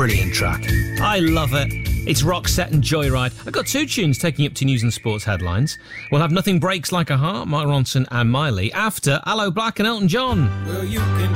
brilliant track. I love it. It's Roxette and Joyride. I've got two tunes taking up to news and sports headlines. We'll have Nothing Breaks Like a Heart, Mark Ronson and Miley, after Aloe Black and Elton John. Well, you can